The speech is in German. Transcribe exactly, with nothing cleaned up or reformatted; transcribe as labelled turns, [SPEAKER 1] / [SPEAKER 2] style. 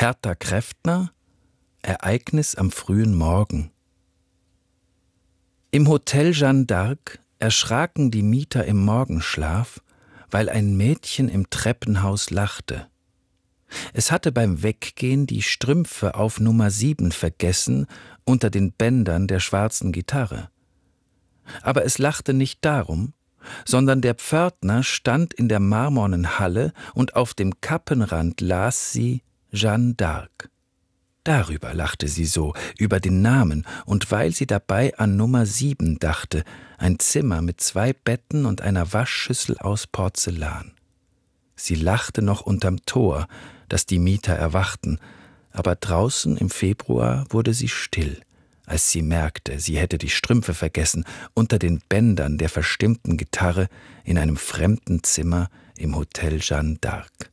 [SPEAKER 1] Hertha Kräftner, Ereignis am frühen Morgen. Im Hotel Jeanne d'Arc erschraken die Mieter im Morgenschlaf, weil ein Mädchen im Treppenhaus lachte. Es hatte beim Weggehen die Strümpfe auf Nummer sieben vergessen unter den Bändern der schwarzen Gitarre. Aber es lachte nicht darum, sondern der Pförtner stand in der marmornen Halle und auf dem Kappenrand las sie Jeanne d'Arc. Darüber lachte sie so, über den Namen, und weil sie dabei an Nummer sieben dachte, ein Zimmer mit zwei Betten und einer Waschschüssel aus Porzellan. Sie lachte noch unterm Tor, dass die Mieter erwachten, aber draußen im Februar wurde sie still, als sie merkte, sie hätte die Strümpfe vergessen unter den Bändern der verstimmten Gitarre in einem fremden Zimmer im Hotel Jeanne d'Arc.